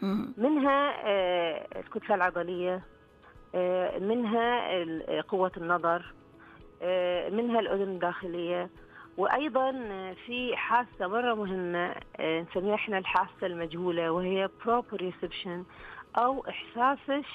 منها الكتلة العضلية، منها قوة النظر، منها الأذن الداخلية. وأيضا في حاسة مرة مهمة نسميها إحنا الحاسة المجهولة، وهي proprioception أو إحساسش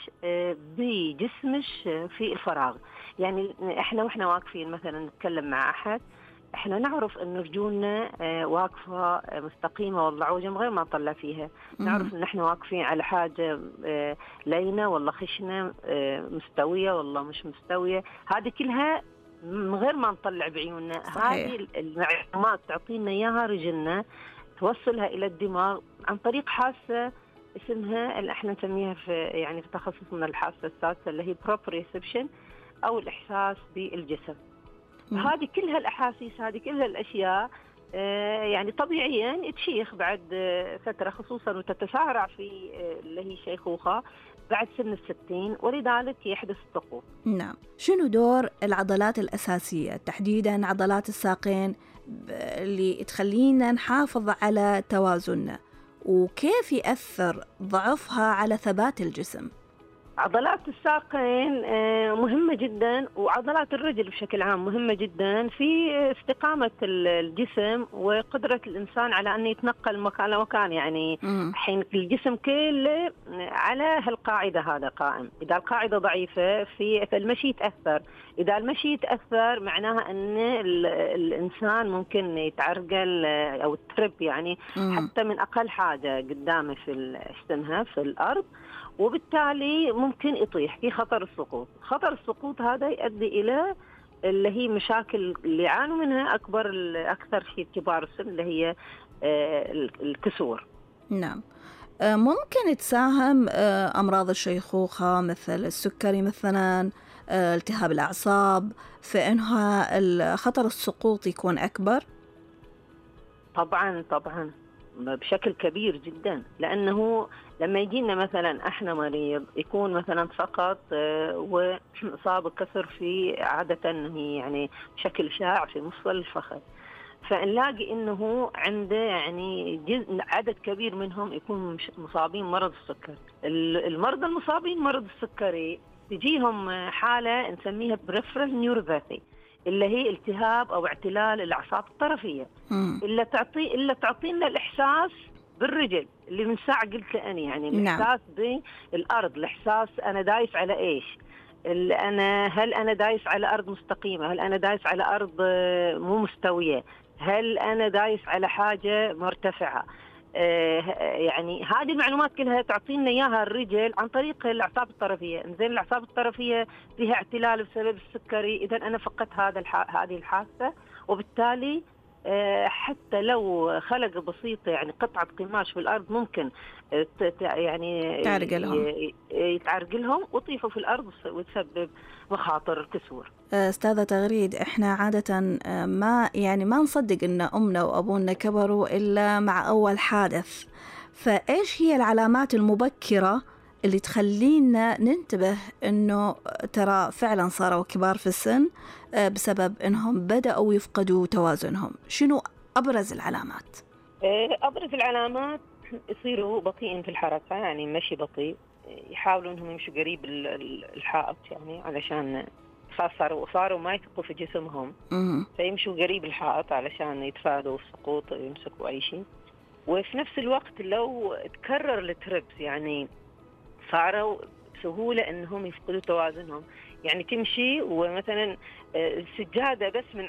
بجسمش في الفراغ. يعني إحنا وإحنا واقفين مثلا نتكلم مع أحد، إحنا نعرف إن رجولنا واقفة مستقيمة والعوجة من غير ما نطلع فيها. نعرف إن إحنا واقفين على حاجة لينة ولا خشنة، مستوية ولا مش مستوية. هذه كلها من غير ما نطلع بعيوننا. هذه المعلومات تعطينا إياها رجلنا، توصلها إلى الدماغ عن طريق حاسة اسمها اللي احنا نسميها في تخصصنا الحاسة السادسة، اللي هي proprioception أو الإحساس بالجسم. هذه كلها الأحاسيس، هذه كلها الأشياء يعني طبيعيا تشيخ بعد فترة، خصوصا وتتسارع في اللي هي الشيخوخة بعد سن 60، ولذلك يحدث السقوط. نعم. شنو دور العضلات الأساسية تحديدا عضلات الساقين اللي تخلينا نحافظ على توازننا، وكيف يأثر ضعفها على ثبات الجسم؟ عضلات الساقين مهمة جدا، وعضلات الرجل بشكل عام مهمة جدا في استقامة الجسم وقدرة الإنسان على أن يتنقل مكان لمكان. يعني حين الجسم كله على هالقاعدة هذا قائم. إذا القاعدة ضعيفة فالمشي يتأثر. إذا المشي يتأثر معناها أن الإنسان ممكن يتعرقل أو الترب، يعني حتى من أقل حاجة قدامه في اسمها في الأرض، وبالتالي ممكن يطيح في خطر السقوط. خطر السقوط هذا يؤدي إلى اللي هي مشاكل اللي يعانوا منها أكثر شيء كبار السن، اللي هي الكسور. نعم. ممكن تساهم أمراض الشيخوخة مثل السكري مثلا، التهاب الأعصاب، في أنها خطر السقوط يكون أكبر؟ طبعا بشكل كبير جدا، لأنه لما يجينا مثلا احنا مريض يكون مثلا فقط وصاب كسر في عادة هي يعني بشكل شائع في مفصل الفخذ، فنلاقي انه عنده يعني عدد كبير منهم يكون مصابين مرض السكر. المرضى المصابين مرض السكري تجيهم حالة نسميها بريفرال نيوروباثي، اللي هي التهاب او اعتلال الاعصاب الطرفيه، اللي تعطينا الاحساس بالرجل اللي من ساعه قلت له انا، يعني الاحساس بالارض، الاحساس انا دايس على ايش، هل انا دايس على ارض مستقيمه، هل انا دايس على ارض مو مستويه، هل انا دايس على حاجه مرتفعه. يعني هذه المعلومات كلها تعطينا اياها الرجل عن طريق الاعصاب الطرفيه. زين الاعصاب الطرفيه فيها اعتلال بسبب السكري، اذا انا فقدت هذه الحاسه، وبالتالي حتى لو خلقه بسيطه يعني قطعه قماش في الارض ممكن يعني يتعرقلهم ويطيحوا في الارض وتسبب مخاطر كسور. أستاذة تغريد، إحنا عادة ما نصدق إن أمنا وأبونا كبروا إلا مع أول حادث، فإيش هي العلامات المبكرة اللي تخلينا ننتبه إنه ترى فعلا صاروا كبار في السن بسبب إنهم بدأوا يفقدوا توازنهم؟ شنو أبرز العلامات؟ أبرز العلامات يصيروا بطيئين في الحركة، يعني مشي بطيء، يحاولوا إنهم يمشوا قريب الحائط، يعني علشان صاروا ما يثقوا في جسمهم، فيمشوا قريب الحائط علشان يتفادوا السقوط، يمسكوا أي شيء. وفي نفس الوقت لو تكرر التربس، يعني صاروا بسهولة إنهم يفقدوا توازنهم، يعني تمشي ومثلا السجادة بس من